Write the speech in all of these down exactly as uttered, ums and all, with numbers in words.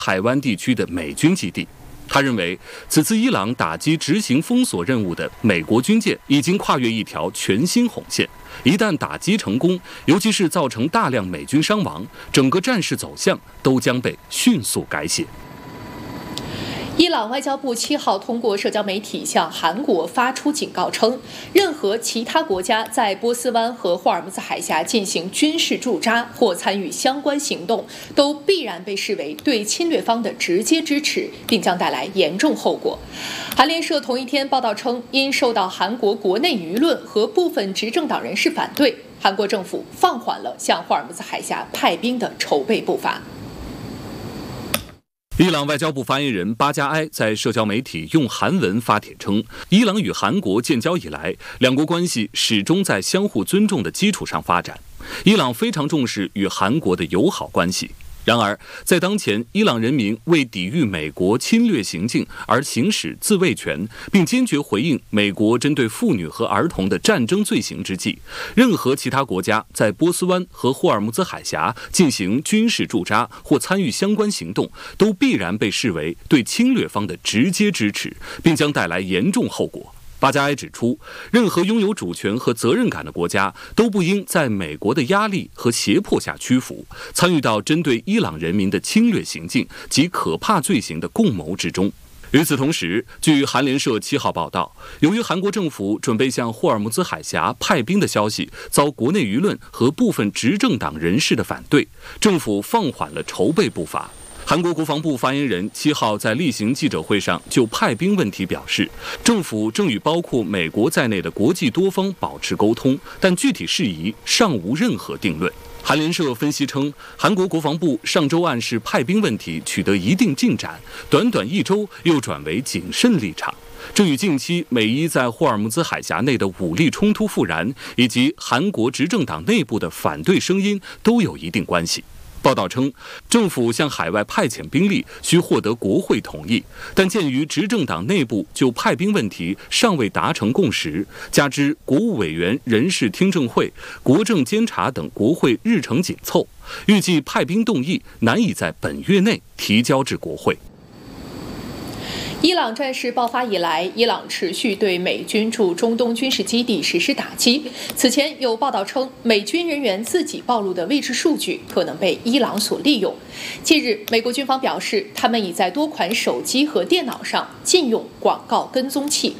海湾地区的美军基地。他认为，此次伊朗打击执行封锁任务的美国军舰已经跨越一条全新红线，一旦打击成功，尤其是造成大量美军伤亡，整个战事走向都将被迅速改写。 伊朗外交部七号通过社交媒体向韩国发出警告称，任何其他国家在波斯湾和霍尔木兹海峡进行军事驻扎或参与相关行动，都必然被视为对侵略方的直接支持，并将带来严重后果。韩联社同一天报道称，因受到韩国国内舆论和部分执政党人士反对，韩国政府放缓了向霍尔木兹海峡派兵的筹备步伐。 伊朗外交部发言人巴加埃在社交媒体用韩文发帖称，伊朗与韩国建交以来，两国关系始终在相互尊重的基础上发展。伊朗非常重视与韩国的友好关系。然而，在当前伊朗人民为抵御美国侵略行径而行使自卫权，并坚决回应美国针对妇女和儿童的战争罪行之际，任何其他国家在波斯湾和霍尔木兹海峡进行军事驻扎或参与相关行动，都必然被视为对侵略方的直接支持，并将带来严重后果。巴加埃指出，任何拥有主权和责任感的国家都不应在美国的压力和胁迫下屈服，参与到针对伊朗人民的侵略行径及可怕罪行的共谋之中。与此同时，据韩联社七号报道，由于韩国政府准备向霍尔木兹海峡派兵的消息遭国内舆论和部分执政党人士的反对，政府放缓了筹备步伐。韩国国防部发言人七号在例行记者会上就派兵问题表示，政府正与包括美国在内的国际多方保持沟通，但具体事宜尚无任何定论。韩联社分析称，韩国国防部上周暗示派兵问题取得一定进展，短短一周又转为谨慎立场。这与近期美伊在霍尔木兹海峡内的武力冲突复燃，以及韩国执政党内部的反对声音都有一定关系。报道称，政府向海外派遣兵力需获得国会同意，但鉴于执政党内部就派兵问题尚未达成共识，加之国务委员人事听证会、国政监察等国会日程紧凑，预计派兵动议难以在本月内提交至国会。 伊朗战事爆发以来，伊朗持续对美军驻中东军事基地实施打击。此前有报道称，美军人员自己暴露的位置数据可能被伊朗所利用。近日，美国军方表示，他们已在多款手机和电脑上禁用广告跟踪器。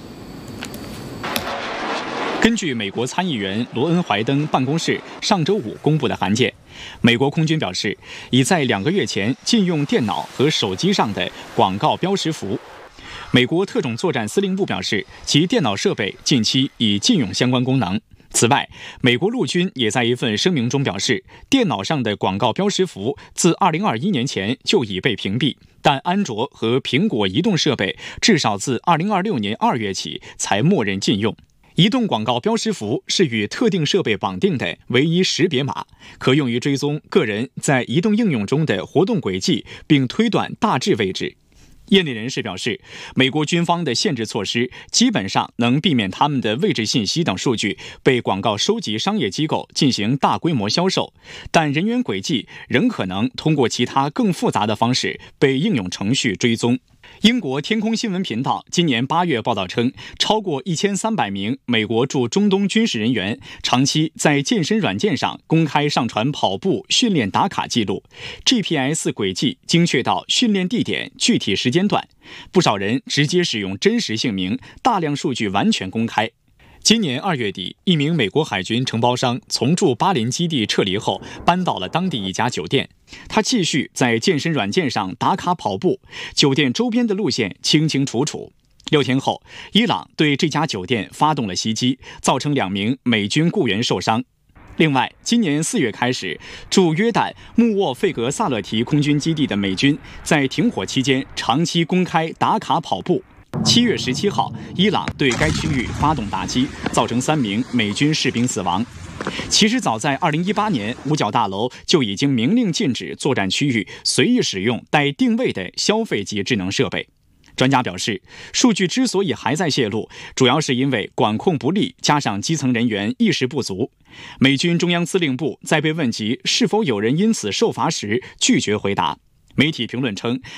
根据美国参议员罗恩·怀登办公室上周五公布的函件，美国空军表示，已在两个月前禁用电脑和手机上的广告标识符。美国特种作战司令部表示，其电脑设备近期已禁用相关功能。此外，美国陆军也在一份声明中表示，电脑上的广告标识符自二零二一年前就已被屏蔽，但安卓和苹果移动设备至少自二零二六年二月起才默认禁用。移动广告标识符是与特定设备绑定的唯一识别码，可用于追踪个人在移动应用中的活动轨迹，并推断大致位置。业内人士表示，美国军方的限制措施基本上能避免他们的位置信息等数据被广告收集商业机构进行大规模销售，但人员轨迹仍可能通过其他更复杂的方式被应用程序追踪。英国天空新闻频道今年八月报道称，超过一千三百名美国驻中东军事人员长期在健身软件上公开上传跑步训练打卡记录 ，G P S 轨迹精确到训练地点具体时间段，不少人直接使用真实姓名，大量数据完全公开。今年二月底，一名美国海军承包商从驻巴林基地撤离后，搬到了当地一家酒店。他继续在健身软件上打卡跑步，酒店周边的路线清清楚楚。六天后，伊朗对这家酒店发动了袭击，造成两名美军雇员受伤。另外，今年四月开始，驻约旦穆沃费格萨勒提空军基地的美军在停火期间长期公开打卡跑步。七月十七号，伊朗对该区域发动打击，造成三名美军士兵死亡。其实早在二零一八年，五角大楼就已经明令禁止作战区域随意使用带定位的消费级智能设备。专家表示，数据之所以还在泄露，主要是因为管控不力，加上基层人员意识不足。美军中央司令部在被问及是否有人因此受罚时，拒绝回答。媒体评论称，